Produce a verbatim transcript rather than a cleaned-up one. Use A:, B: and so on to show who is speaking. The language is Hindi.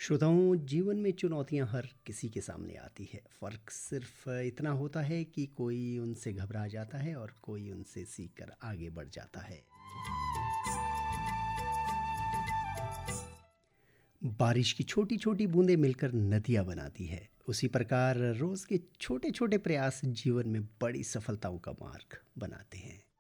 A: श्रोताओं, जीवन में चुनौतियां हर किसी के सामने आती है। फ़र्क सिर्फ इतना होता है कि कोई उनसे घबरा जाता है और कोई उनसे सीख कर आगे बढ़ जाता है। बारिश की छोटी छोटी बूंदें मिलकर नदियां बनाती है। उसी प्रकार रोज के छोटे छोटे प्रयास जीवन में बड़ी सफलताओं का मार्ग बनाते हैं।